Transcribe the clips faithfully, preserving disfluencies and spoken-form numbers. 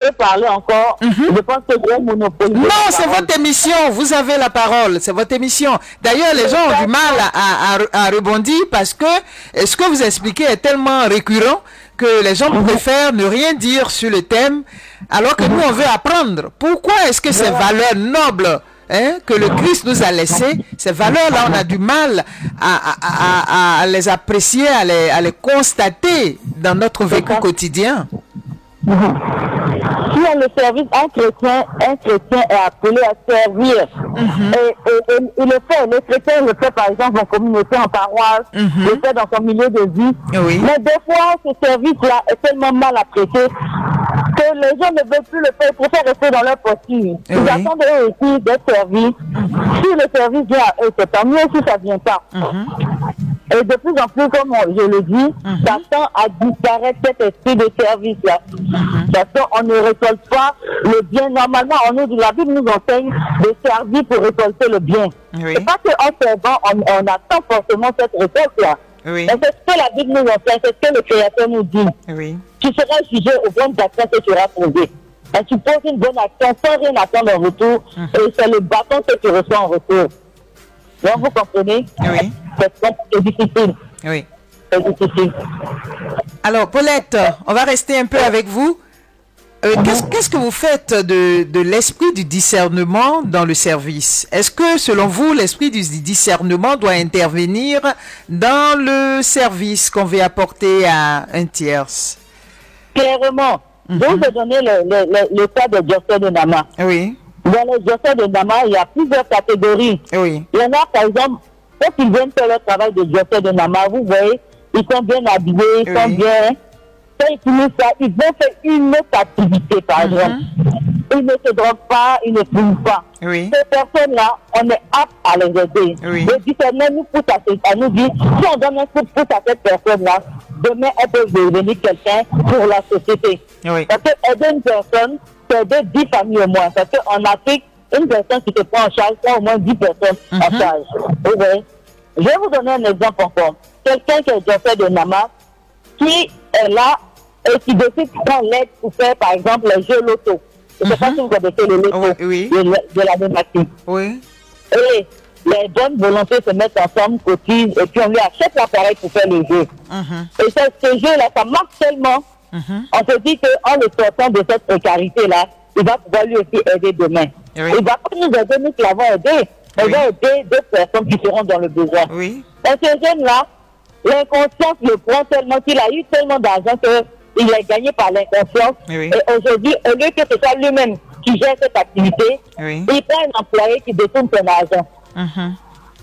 veux parler encore, mm-hmm. je pense que je vais monopoliser. Non, c'est votre émission. Vous avez la parole. C'est votre émission. D'ailleurs, les gens ont du mal à, à, à rebondir parce que ce que vous expliquez est tellement récurrent que les gens mm-hmm. préfèrent ne rien dire sur le thème, alors que mm-hmm. nous, on veut apprendre. Pourquoi est-ce que ces valeurs nobles hein, que le Christ nous a laissées, ces valeurs-là, on a du mal à, à, à, à les apprécier, à les, à les constater dans notre vécu quotidien? Si on le service, un chrétien, un chrétien est appelé à servir. Mm-hmm. Et, et, et il le fait. Les chrétiens le fait par exemple en communauté, en paroisse, mm-hmm. le fait dans son milieu de vie. Oui. Mais des fois, ce service-là est tellement mal apprécié que les gens ne veulent plus le faire. Ils préfèrent rester dans leur posture. Ils oui. attendent eux aussi d'être servis. Si le service vient à eux, c'est tant mieux. Si ça ne vient pas. Mm-hmm. Et de plus en plus, comme je le dis, mm-hmm. ça tend à disparaître cet esprit de service-là. Mm-hmm. Parce qu'on ne récolte pas le bien. Normalement, on nous, la Bible nous enseigne de servir pour récolter le bien. Oui. C'est pas qu'en servant, on, on attend forcément cette récolte-là. Oui. Mais c'est ce que la Bible nous enseigne, c'est ce que le Créateur nous dit. Oui. Tu seras jugé aux bonnes actions que tu auras posées. Et tu poses une bonne action sans rien attendre en retour. Mm-hmm. Et c'est le bâton que tu reçois en retour. Donc, vous comprenez? Oui. C'est difficile. Oui. C'est difficile. Alors, Paulette, on va rester un peu avec vous. Euh, mm-hmm. qu'est-ce, qu'est-ce que vous faites de, de l'esprit du discernement dans le service? Est-ce que, selon vous, l'esprit du discernement doit intervenir dans le service qu'on veut apporter à un tierce? Clairement. Mm-hmm. Je vous ai donné le, le, le, le cas de Diocèse de Nama. Oui. Dans les diocèses de Nama, il y a plusieurs catégories. Oui. Il y en a, par exemple, ceux qui viennent faire le travail de diocèse de Nama, vous voyez, ils sont bien habillés, ils oui. sont bien. Quand ils finissent ça, ils vont faire une autre activité, par mm-hmm. exemple. Ils ne se droguent pas, ils ne fument pas. Oui. Ces personnes-là, on est apte à les aider. Oui. Le discernement nous pousse à, à nous dire, si on donne un coup de pouce à cette personne-là, demain, elle peut devenir quelqu'un pour la société. Oui. Parce que aider une personne, c'est aider dix familles au moins. Parce qu'en Afrique, une personne qui te prend en charge, c'est au moins dix personnes mm-hmm. en charge. Vous voyez? Je vais vous donner un exemple encore. Quelqu'un qui est diocèse de Nama, qui est là et qui décide qu'on l'aide pour faire, par exemple, les jeux loto. Je ne sais mm-hmm. pas si vous connaissez le loto oui, oui. de, de la dématique. Oui. Et les bonnes volontés se mettent ensemble, cotisent, et puis on lui achète l'appareil pour faire le jeu. Mm-hmm. Et ce, ce jeu-là, ça marche tellement. Mm-hmm. On se dit qu'en le sortant de cette précarité-là, il va pouvoir lui aussi aider demain. Oui. Il va pas nous aider, nous qui l'avons aidé. Il oui. va aider d'autres personnes qui seront dans le besoin. Oui. Et ce jeune-là, l'inconscience le prend tellement qu'il a eu tellement d'argent qu'il est gagné par l'inconscience. Oui. Et aujourd'hui, au lieu que ce soit lui-même qui gère cette activité, oui. il prend un employé qui détourne son argent. Mm-hmm.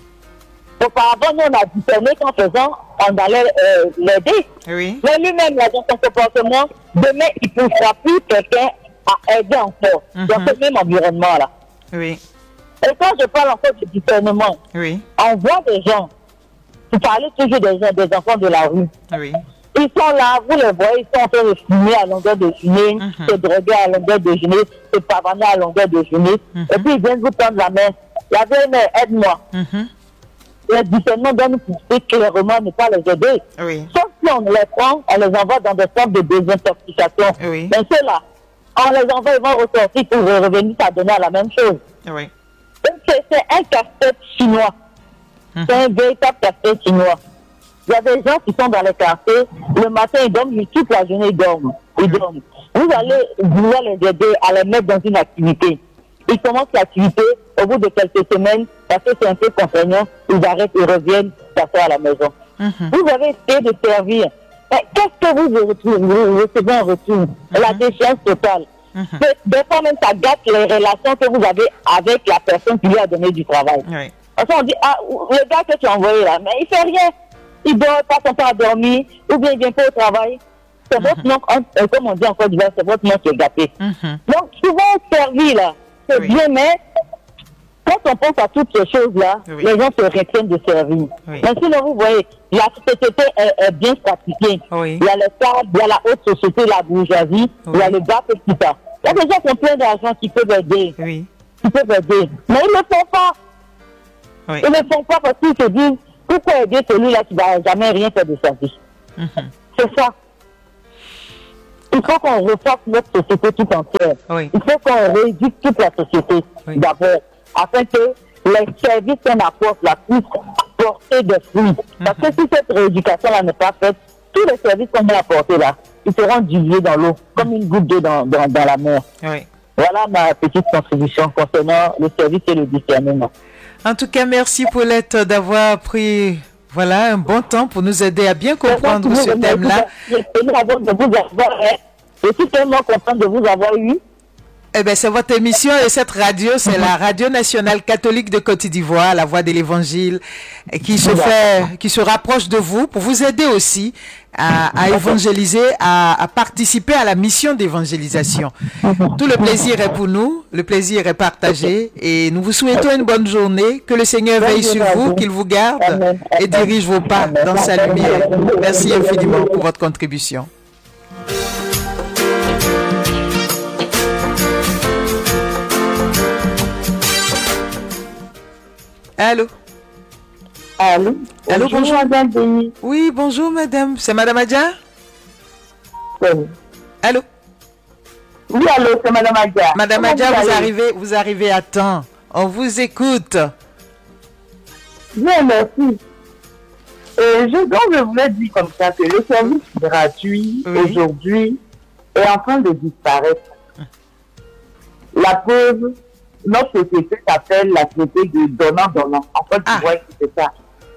Auparavant, nous, on a discerné qu'en faisant, on allait euh, l'aider. Oui. Mais lui-même, là, dans son comportement, demain, il ne poussera plus quelqu'un à aider encore mm-hmm. dans ce même environnement-là. Oui. Et quand je parle encore de discernement, oui. on voit des gens, vous parlez toujours des, des enfants de la rue. Oui. Ils sont là, vous les voyez, ils sont en train de fumer à longueur de journée, mm-hmm. se droguer à longueur de journée, se pavaner à longueur de journée. Mm-hmm. Et puis ils viennent vous prendre la main. La vieille mère, aide-moi. Mm-hmm. Le discernement doit nous pousser clairement ne pas les aider. Oui. Sauf si on les prend, on les envoie dans des centres de désintoxication. Oui. Mais ceux-là, on les envoie, ils vont ressortir pour revenir à donner à la même chose. Oui. Donc c'est, c'est un casse-tête chinois. Mm-hmm. C'est un véritable casse-tête chinois. Il y a des gens qui sont dans les quartiers, le matin ils dorment, toute la journée ils dorment. Ils dorment. Vous allez vouloir les aider à les mettre dans une activité. Ils commencent l'activité, au bout de quelques semaines, parce que c'est un peu contraignant, ils arrêtent et reviennent s'asseoir à la maison. Mm-hmm. Vous avez essayé de servir. Mais qu'est-ce que vous recevez en retour? Mm-hmm. La défiance totale. Mm-hmm. Des fois même, ça gâte les relations que vous avez avec la personne qui lui a donné du travail. Oui. Parce qu'on dit, ah, le gars que tu as envoyé là, mais il fait rien. Il dort, pas son temps à dormir, ou bien il vient pas au travail. C'est mm-hmm. votre nom, comme on dit en Côte d'Ivoire, c'est votre nom qui est gâté. Mm-hmm. Donc, souvent, servir là, c'est oui. bien, mais quand on pense à toutes ces choses-là, oui. les gens se retiennent de servir. Oui. Mais sinon, vous voyez, la société est, est bien pratiquée. Oui. Il y a le cadre, il y a la haute société, la bourgeoisie, oui. il y a le bas petit ça. Il y a des gens qui ont plein d'argent qui peuvent aider. Oui. Qui peuvent aider. Mais ils ne le font pas. Oui. Ils ne le font pas parce qu'ils se disent, pourquoi aider celui-là qui ne va jamais rien faire de service? Mm-hmm. C'est ça. Il faut qu'on refasse notre société tout entière. Oui. Il faut qu'on rééduque toute la société Oui. d'abord, afin que les services qu'on apporte là puissent porter des fruits. Parce que si cette rééducation-là n'est pas faite, tous les services qu'on va apporter là, ils seront dilués dans l'eau, comme une goutte d'eau dans, dans, dans la mer. Oui. Voilà ma petite contribution concernant le service et le discernement. En tout cas, merci Paulette d'avoir pris voilà, un bon temps pour nous aider à bien comprendre ce thème-là. Je suis tellement contente de vous avoir, je suis tellement contente de vous avoir eu. Eh bien, c'est votre émission et cette radio, c'est la Radio Nationale Catholique de Côte d'Ivoire, la Voix de l'Évangile, qui se fait, qui se rapproche de vous pour vous aider aussi à, à évangéliser, à, à participer à la mission d'évangélisation. Tout le plaisir est pour nous, le plaisir est partagé et nous vous souhaitons une bonne journée, que le Seigneur veille sur vous, qu'il vous garde et dirige vos pas dans sa lumière. Merci infiniment pour votre contribution. Allô? Allô? Allô, bonjour, bonjour. Madame Denis. Oui, bonjour madame. C'est Madame Adja? Oui. Allô? Oui, allô, c'est Madame Adja. Madame Comment Adja, vous vous allez? arrivez, vous arrivez à temps. On vous écoute. Bien, merci. Euh, je, donc, je voulais dire comme ça que le service gratuit, Oui. aujourd'hui, est en train de disparaître. La preuve, notre société s'appelle la société de donnant-donnant. En fait, Ah. tu vois que c'est ça.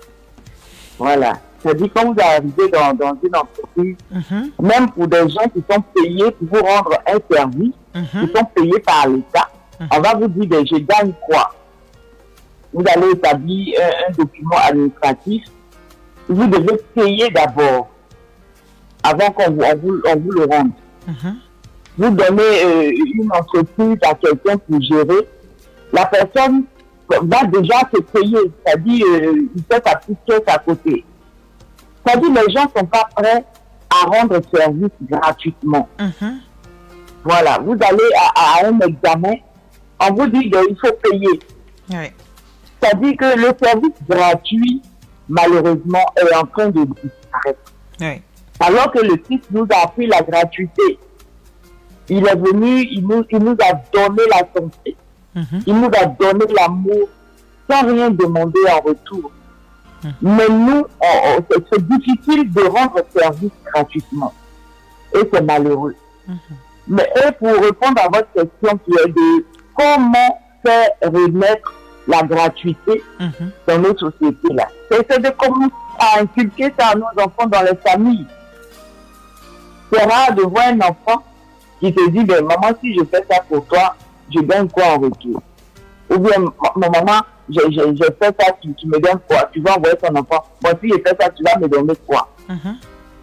Voilà. C'est-à-dire, quand vous arrivez dans, dans une entreprise, Mhm, même pour des gens qui sont payés pour vous rendre un service, mhm, qui sont payés par l'État, on va vous dire, ben, je gagne quoi? Vous allez établir un, un document administratif. Vous devez payer d'abord, avant qu'on vous, on vous, on vous le rende. mhm. Vous donnez euh, une entreprise à quelqu'un pour gérer. La personne va déjà se payer, c'est-à-dire, euh, il fait sa petite caisse à côté. C'est-à-dire, les gens ne sont pas prêts à rendre service gratuitement. Mhm. Voilà, vous allez à, à un examen, on vous dit qu'il faut payer. Oui. C'est-à-dire que le service gratuit, malheureusement, est en train de disparaître. Oui. Alors que le Christ nous a appris la gratuité. Il est venu, il nous, il nous a donné la santé. Mhm. Il nous a donné l'amour sans rien demander en retour. Mhm. Mais nous, on- on- c'est c'est difficile de rendre service gratuitement. Et c'est malheureux. Mhm. Mais et pour répondre à votre question qui est de comment faire remettre la gratuité Mhm. dans nos sociétés là, c'est c'est de commencer à inculquer ça à nos enfants dans les familles. C'est rare de voir un enfant qui te dit, ben maman, si je fais ça pour toi, je gagne quoi en retour? Ou bien, ma maman, j'ai j'ai- j'ai fait ça, tu, tu me donnes quoi? Tu vas envoyer ton enfant. Moi, si je fais ça, tu vas me donner quoi? Mhm.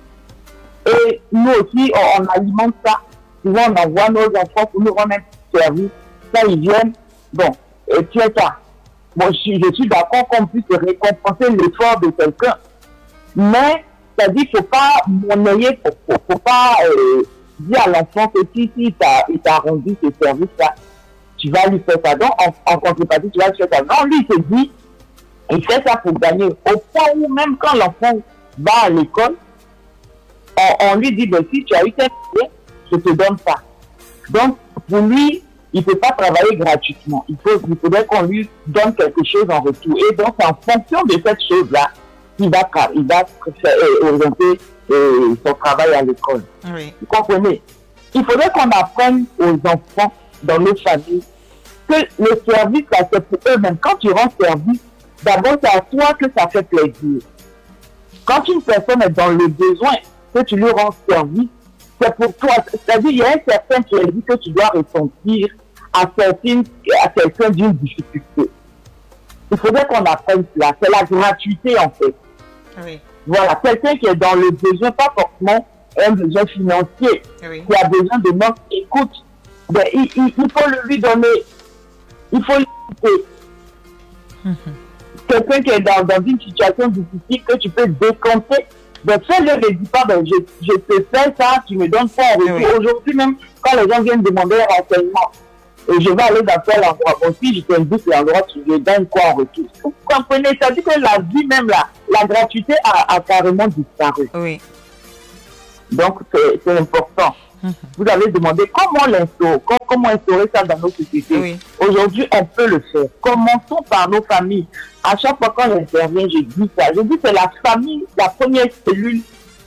Et nous aussi, on, on alimente ça. Souvent, on envoie nos enfants pour nous rendre un petit service. Ça, ils viennent. Bon, et tu es ça. Bon, je, suis- je suis d'accord qu'on puisse récompenser l'effort de quelqu'un. Mais, c'est-à-dire qu'il ne faut pas monnayer, il ne faut, faut pas euh, dire à l'enfant que si, si il t'a il t'a rendu ce service-là, tu vas lui faire ça. Donc, en, en contrepartie, tu vas lui faire ça. Non, lui, il se dit, il fait ça pour gagner. Au point où même quand l'enfant va à l'école, on, on lui dit, ben, si tu as eu tel prix, je te donne ça. Donc, pour lui, il ne peut pas travailler gratuitement. Il, faut, il faudrait qu'on lui donne quelque chose en retour. Et donc, en fonction de cette chose-là, il va, il va euh, orienter euh, son travail à l'école. Oui. Vous comprenez? Il faudrait qu'on apprenne aux enfants dans nos familles que le service, là, c'est pour eux-mêmes. Quand tu rends service, d'abord, c'est à toi que ça fait plaisir. Quand une personne est dans le besoin, que tu lui rends service, c'est pour toi. C'est-à-dire, il y a un certain plaisir que tu dois ressentir à, certaines, à quelqu'un d'une difficulté. Il faudrait qu'on apprenne cela. C'est la gratuité, en fait. Oui. Voilà, quelqu'un qui est dans le besoin, pas forcément un besoin financier, Oui. qui a besoin de notre écoute, ben, il, il, il faut le lui donner. Il faut l'écouter. Mhm. Quelqu'un qui est dans, dans une situation difficile que tu peux décompter, ben fais-le, ne dis pas, ben, je, je te fais ça, tu me donnes ça en retour. Oui. Aujourd'hui même, quand les gens viennent demander un renseignement, et je vais aller dans tel endroit, bon, si je t'indique l'endroit, tu me donnes quoi en retour? Vous comprenez? Ça dit que la vie même, là, la gratuité a, a carrément disparu. Oui. Donc, c'est c'est important. Mmh. Vous avez demandé comment l'instaurer, comment instaurer ça dans nos sociétés. Oui. Aujourd'hui, on peut le faire. Commençons par nos familles. À chaque fois qu'on intervient, je dis ça. Je dis que c'est la famille, la première cellule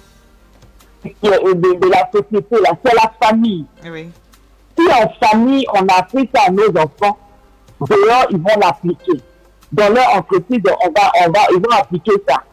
de, de, de la société, là, c'est la famille. Oui. Si en famille, on a appris ça à nos enfants, dehors, ils vont l'appliquer. Dans leur entreprise, on va, on va, ils vont appliquer ça.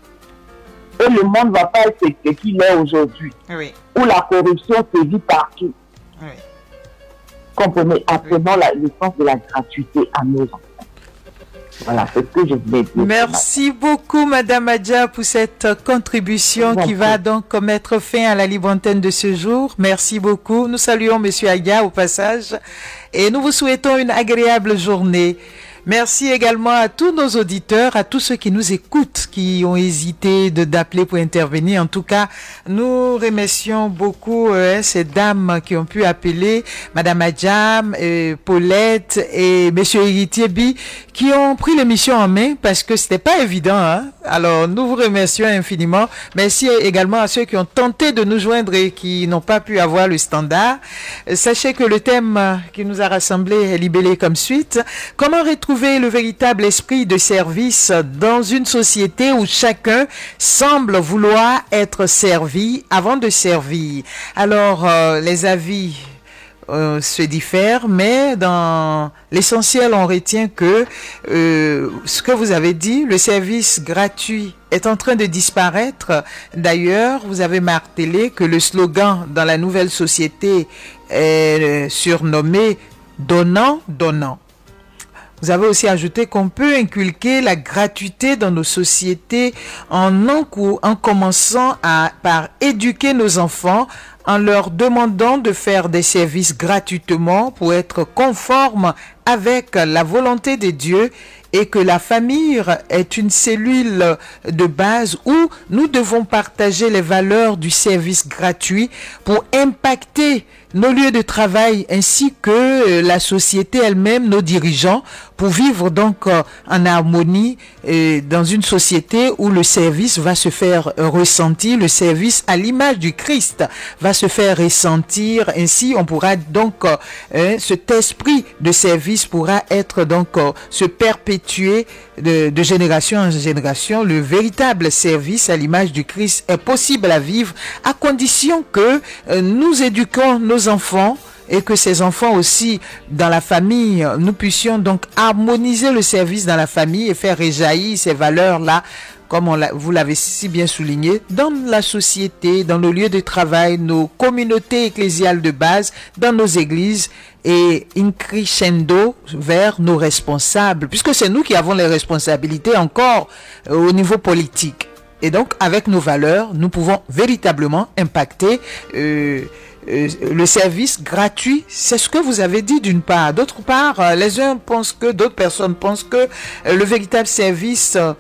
Et le monde ne va pas être ce qu'il est aujourd'hui. Oui. Où la corruption se vit partout. Oui. Comprenez, apprenons oui. la leçon de la gratuité à nos enfants. Voilà, c'est ce que je voulais dire. Merci beaucoup, Madame Adja, pour cette contribution Merci. Qui va donc mettre fin à la libre antenne de ce jour. Merci beaucoup. Nous saluons Monsieur Adja au passage et nous vous souhaitons une agréable journée. Merci également à tous nos auditeurs, à tous ceux qui nous écoutent, qui ont hésité de d'appeler pour intervenir. En tout cas, nous remercions beaucoup euh, ces dames qui ont pu appeler, Madame Adjam, euh, Paulette et Monsieur Iritiébi, qui ont pris l'émission en main parce que c'était pas évident. Hein? Alors, nous vous remercions infiniment. Merci également à ceux qui ont tenté de nous joindre et qui n'ont pas pu avoir le standard. Sachez que le thème qui nous a rassemblés est libellé comme suite. Comment retrouver le véritable esprit de service dans une société où chacun semble vouloir être servi avant de servir? Alors, euh, les avis euh, se diffèrent, mais dans l'essentiel, on retient que euh, ce que vous avez dit, le service gratuit est en train de disparaître. D'ailleurs, vous avez martelé que le slogan dans la nouvelle société est surnommé « Donnant, donnant ». Vous avez aussi ajouté qu'on peut inculquer la gratuité dans nos sociétés en, encou- en commençant à, par éduquer nos enfants en leur demandant de faire des services gratuitement pour être conformes avec la volonté de Dieu et que la famille est une cellule de base où nous devons partager les valeurs du service gratuit pour impacter nos lieux de travail ainsi que la société elle-même, nos dirigeants, pour vivre donc en harmonie dans une société où le service va se faire ressentir, le service à l'image du Christ va se faire ressentir. Ainsi, on pourra donc, hein, cet esprit de service pourra être donc se perpétuer de, de génération en génération. Le véritable service à l'image du Christ est possible à vivre à condition que euh, nous éduquons nos enfants et que ces enfants aussi dans la famille, nous puissions donc harmoniser le service dans la famille et faire réjaillir ces valeurs-là, comme on l'a, vous l'avez si bien souligné, dans la société, dans nos lieux de travail, nos communautés ecclésiales de base, dans nos églises et in crescendo vers nos responsables, puisque c'est nous qui avons les responsabilités encore euh, au niveau politique. Et donc, avec nos valeurs, nous pouvons véritablement impacter euh, euh, le service gratuit. C'est ce que vous avez dit d'une part. D'autre part, euh, les uns pensent que, d'autres personnes pensent que euh, le véritable service euh,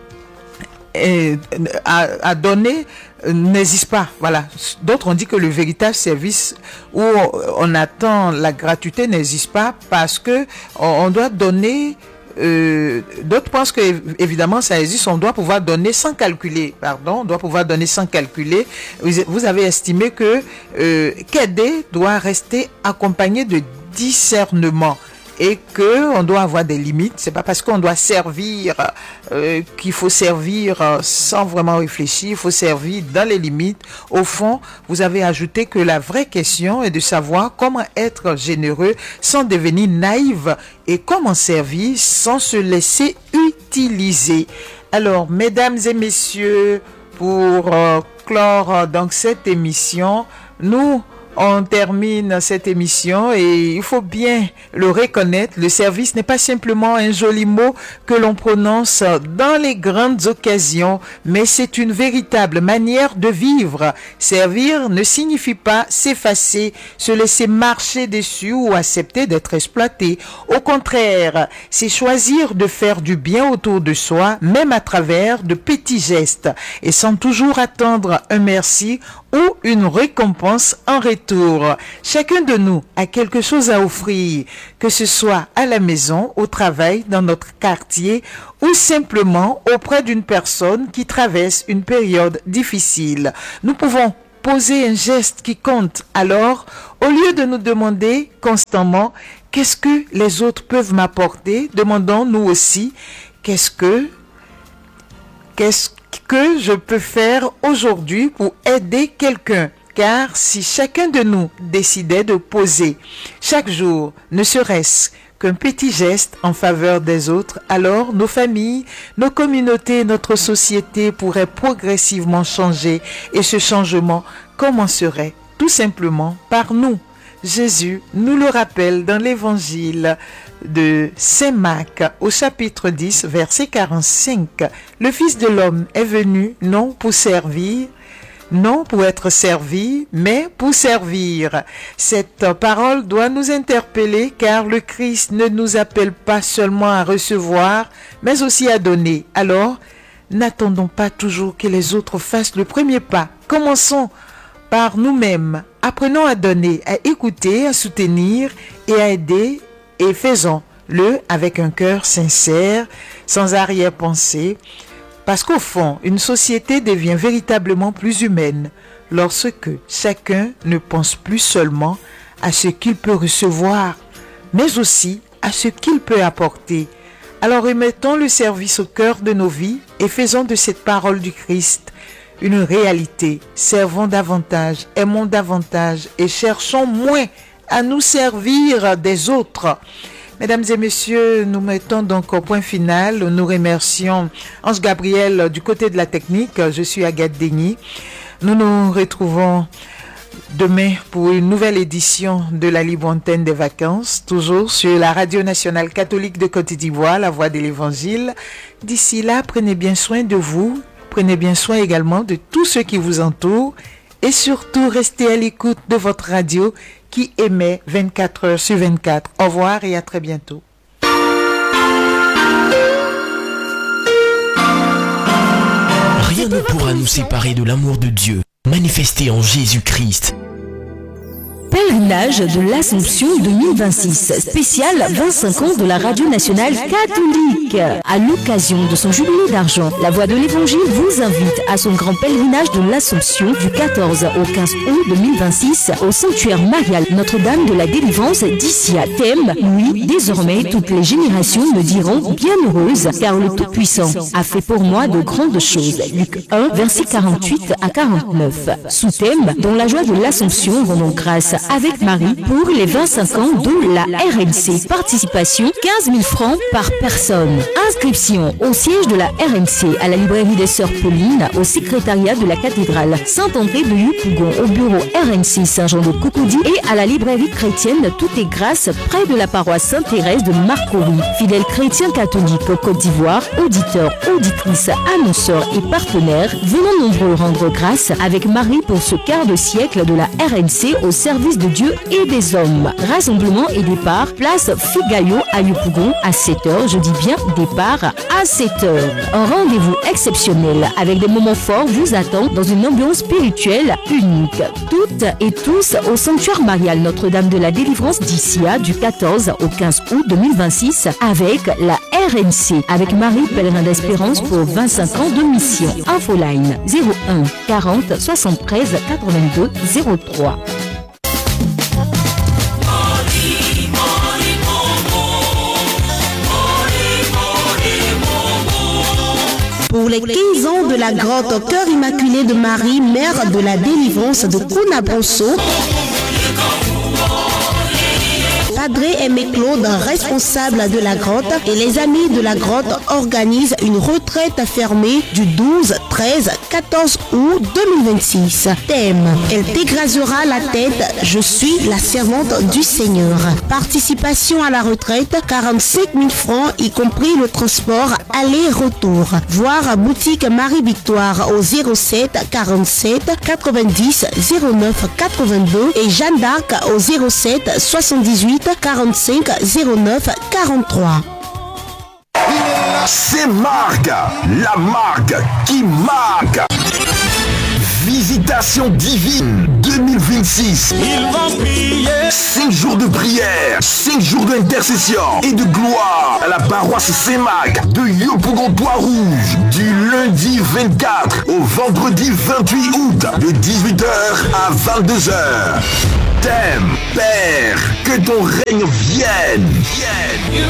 est, à, à donner euh, n'existe pas. Voilà. D'autres ont dit que le véritable service où on attend la gratuité n'existe pas parce que on, on doit donner. Euh, d'autres pensent que évidemment ça existe, on doit pouvoir donner sans calculer, pardon, on doit pouvoir donner sans calculer. Vous, vous avez estimé que euh, qu'aider doit rester accompagné de discernement et que on doit avoir des limites. C'est pas parce qu'on doit servir euh, qu'il faut servir euh, sans vraiment réfléchir. Il faut servir dans les limites. Au fond, vous avez ajouté que la vraie question est de savoir comment être généreux sans devenir naïf et comment servir sans se laisser utiliser. Alors, mesdames et messieurs, pour euh, clore euh, donc cette émission, nous on termine cette émission et il faut bien le reconnaître, le service n'est pas simplement un joli mot que l'on prononce dans les grandes occasions, mais c'est une véritable manière de vivre. Servir ne signifie pas s'effacer, se laisser marcher dessus ou accepter d'être exploité. Au contraire, c'est choisir de faire du bien autour de soi, même à travers de petits gestes, et sans toujours attendre un merci ou une récompense en retour. Chacun de nous a quelque chose à offrir, que ce soit à la maison, au travail, dans notre quartier ou simplement auprès d'une personne qui traverse une période difficile. Nous pouvons poser un geste qui compte. Alors, au lieu de nous demander constamment qu'est-ce que les autres peuvent m'apporter, demandons nous aussi qu'est-ce que qu'est-ce que je peux faire aujourd'hui pour aider quelqu'un. Car si chacun de nous décidait de poser chaque jour, ne serait-ce qu'un petit geste en faveur des autres, alors nos familles, nos communautés, notre société pourraient progressivement changer et ce changement commencerait tout simplement par nous. Jésus nous le rappelle dans l'évangile de Saint Marc au chapitre dix, verset quarante-cinq. Le Fils de l'homme est venu non pour servir, non pour être servi, mais pour servir. Cette parole doit nous interpeller car le Christ ne nous appelle pas seulement à recevoir, mais aussi à donner. Alors, n'attendons pas toujours que les autres fassent le premier pas. Commençons par nous-mêmes. Apprenons à donner, à écouter, à soutenir et à aider et faisons-le avec un cœur sincère, sans arrière-pensée. Parce qu'au fond, une société devient véritablement plus humaine lorsque chacun ne pense plus seulement à ce qu'il peut recevoir, mais aussi à ce qu'il peut apporter. Alors remettons le service au cœur de nos vies et faisons de cette parole du Christ une réalité. Servons davantage, aimons davantage et cherchons moins à nous servir des autres. Mesdames et messieurs, nous mettons donc au point final. Nous remercions Ange Gabriel du côté de la technique. Je suis Agathe Denis. Nous nous retrouvons demain pour une nouvelle édition de la Libre Antenne des Vacances, toujours sur la Radio Nationale Catholique de Côte d'Ivoire, la Voix de l'Évangile. D'ici là, prenez bien soin de vous. Prenez bien soin également de tous ceux qui vous entourent. Et surtout, restez à l'écoute de votre radio qui émet vingt-quatre heures sur vingt-quatre. Au revoir et à très bientôt. Rien ne pourra nous séparer de l'amour de Dieu, manifesté en Jésus-Christ. Pèlerinage de l'Assomption deux mille vingt-six, spécial vingt-cinq ans de la Radio Nationale Catholique. À l'occasion de son jubilé d'argent, la Voix de l'Évangile vous invite à son grand pèlerinage de l'Assomption du quatorze au quinze août deux mille vingt-six au sanctuaire marial Notre-Dame de la Délivrance d'Issia. Thème, oui, désormais toutes les générations me diront bienheureuse, car le Tout-Puissant a fait pour moi de grandes choses. Luc un, versets quarante-huit à quarante-neuf. Sous-thème, dans la joie de l'Assomption, rendons grâce avec Marie pour les vingt-cinq ans de la R N C. Participation quinze mille francs par personne. Inscription au siège de la R N C, à la librairie des Sœurs Paulines, au secrétariat de la cathédrale Saint-André de Yopougon, au bureau R N C Saint-Jean de Cocody et à la librairie chrétienne Tout est grâce près de la paroisse Sainte-Thérèse de Marcory. Fidèles chrétiens catholiques au Côte d'Ivoire, auditeurs, auditrices, annonceurs et partenaires, venons nombreux rendre grâce avec Marie pour ce quart de siècle de la R N C au service de Dieu et des hommes. Rassemblement et départ, place Figayo à Yopougon à sept heures, je dis bien départ à sept heures. Un rendez-vous exceptionnel avec des moments forts vous attend dans une ambiance spirituelle unique. Toutes et tous au sanctuaire marial Notre-Dame de la Délivrance d'Issia du quatorze au quinze août deux mille vingt-six avec la R N C, avec Marie Pèlerin d'Espérance pour vingt-cinq ans de mission. Infoline zéro un quarante soixante-treize quatre-vingt-deux zéro trois. Pour les quinze ans de la grotte au cœur immaculé de Marie, mère de la délivrance de Kounabrosso, Padre Aimé Claude, responsable de la grotte, et les amis de la grotte organisent une retraite fermée du douze, treize, quatorze août deux mille vingt-six. Thème: elle dégrasera la tête, je suis la servante du Seigneur. Participation à la retraite, quarante-cinq mille francs, y compris le transport aller-retour. Voir boutique Marie-Victoire au zéro sept quarante-sept quatre-vingt-dix zéro neuf quatre-vingt-deux et Jeanne d'Arc au zéro sept soixante-dix-huit quarante-cinq zéro neuf quarante-trois. C'est Marc, la marque qui marque. Visitation divine de deux mille vingt-six. Ils vont prier. Cinq jours de prière, cinq jours d'intercession et de gloire à la paroisse Saint-Marc de Yopougon-Trois-Rouges du lundi vingt-quatre au vendredi vingt-huit août de dix-huit heures à vingt-deux heures. Thème, Père, que ton règne vienne. vienne.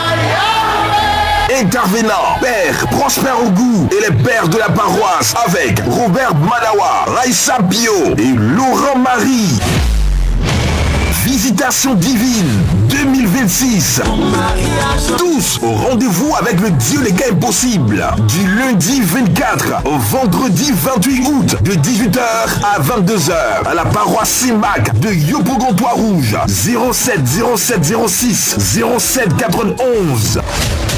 Intervenant, Père Prosper Ogou et les pères de la paroisse avec Robert Madawa, Raissa Bio et Laurent Marie. Visitation divine deux mille vingt-six. Tous au rendez-vous avec le Dieu des cas impossibles. Du lundi vingt-quatre au vendredi vingt-huit août de dix-huit heures à vingt-deux heures à la paroisse Saint-Marc de Yopougon-Trois-Rouges. zéro sept zéro sept zéro six zéro sept quatre-vingt-onze.